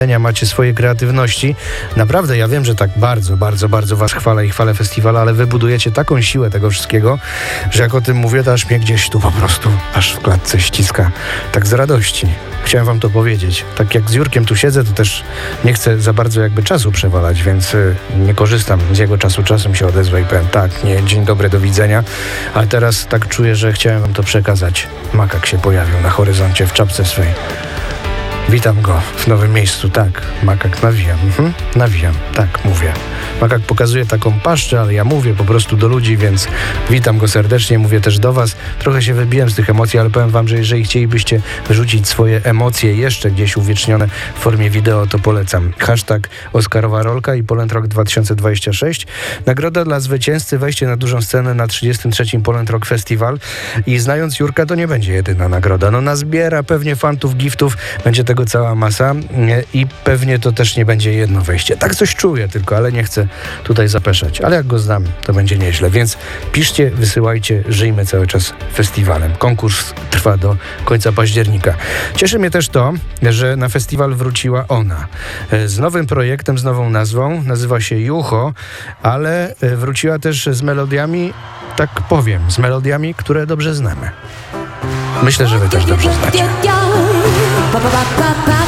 macie swoje kreatywności. Naprawdę, ja wiem, że tak bardzo, bardzo, bardzo was chwalę i chwalę festiwal, ale wy budujecie taką siłę tego wszystkiego, że jak o tym mówię, to aż mnie gdzieś tu po prostu aż w klatce ściska. Tak z radości. Chciałem wam to powiedzieć. Tak jak z Jurkiem tu siedzę, to też nie chcę za bardzo jakby czasu przewalać, więc nie korzystam z jego czasu. Czasem się odezwę i powiem tak, nie, dzień dobry, do widzenia. Ale teraz tak czuję, że chciałem wam to przekazać. Makak się pojawił na horyzoncie w czapce swej. Witam go w nowym miejscu, tak. Makak nawijam. Nawijam, tak, mówię. Makak pokazuje taką paszczę, ale ja mówię po prostu do ludzi, więc witam go serdecznie, mówię też do was. Trochę się wybiłem z tych emocji, ale powiem wam, że jeżeli chcielibyście wyrzucić swoje emocje jeszcze gdzieś uwiecznione w formie wideo, to polecam. Hashtag Oscarowa Rolka i Poland Rock 2026. Nagroda dla zwycięzcy, wejście na dużą scenę na 33. Poland Rock Festival. I znając Jurka, to nie będzie jedyna nagroda. No nazbiera pewnie fantów, giftów, będzie tego cała masa i pewnie to też nie będzie jedno wejście. Tak coś czuję tylko, ale nie chcę tutaj zapeszać. Ale jak go znam, to będzie nieźle. Więc piszcie, wysyłajcie, żyjmy cały czas festiwalem. Konkurs trwa do końca października. Cieszy mnie też to, że na festiwal wróciła ona. Z nowym projektem, z nową nazwą. Nazywa się Jucho, ale wróciła też z melodiami, tak powiem, z melodiami, które dobrze znamy. Myślę, że wy też dobrze znacie. Pa, pa, pa, pa, pa.